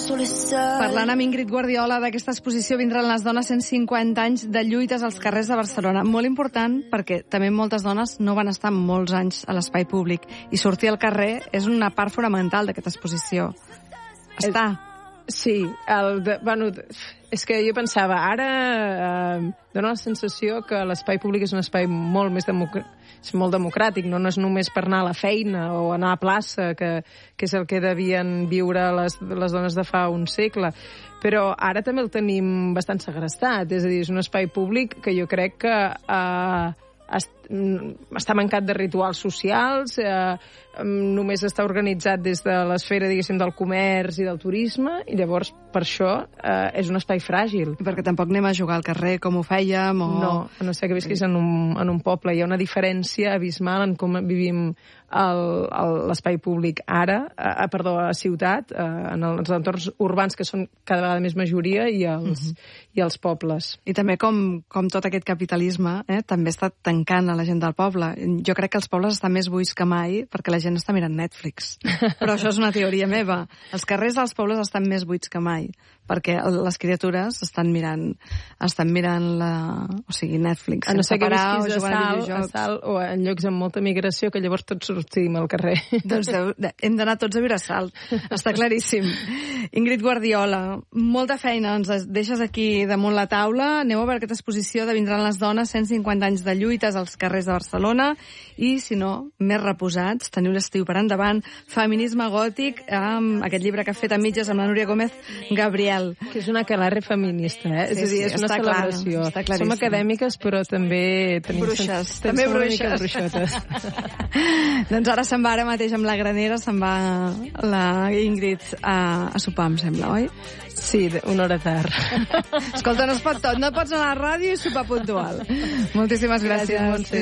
Parlant amb Ingrid Guardiola d'aquesta exposició vindran les dones 150 anys de lluites als carrers de Barcelona. Molt important perquè també moltes dones no van estar molts anys a l'espai públic i sortir al carrer és una part fonamental d'aquesta exposició. Sí, és que jo pensava, ara dona la sensació que l'espai públic és un espai molt més molt democràtic, no és només per anar a la feina o anar a plaça, que és el que devien viure les dones de fa un segle. Però ara també el tenim bastant segrestat, és a dir, és un espai públic que jo crec que està mancat de rituals socials, només està organitzat des de l'esfera, diguéssim, del comerç i del turisme, i llavors, per això, és un espai fràgil. Perquè tampoc anem a jugar al carrer com ho fèiem, o... No, a no ser que visquis en un poble. Hi ha una diferència abismal en com vivim l'espai públic ara, a ciutat, en els entorns urbans, que són cada vegada més majoria, i els pobles. I també com tot aquest capitalisme també està tancant a la gent del poble. Jo crec que els pobles estan més buits que mai perquè la gent està mirant Netflix. Però això és una teoria meva. Els carrers dels pobles estan més buits que mai perquè les criatures estan mirant Netflix. A no ser que visquis a Salt o en llocs amb molta migració, que llavors tots sortim al carrer. Doncs hem d'anar tots a viure a Salt. Està claríssim. Ingrid Guardiola, molta feina ens deixes aquí damunt la taula. Aneu a veure aquesta exposició de Vindran les dones, 150 anys de lluites als carrers de Barcelona, i, si no, més reposats, teniu l'estiu per endavant, Feminisme gòtic, amb aquest llibre que ha fet a mitges amb la Núria Gómez Gabriel. Que és una aquelarre feminista, és a dir, és una celebració. Som acadèmiques, però també tenim... Bruixes, també bruixotes. Doncs ara se'n va, ara mateix amb la Granera, se'n va la Ingrid a sopar, em sembla, oi? Sí, una hora tard. Escolta, no es pot tot, no pots anar a la ràdio i sopar puntual. Moltíssimes gràcies.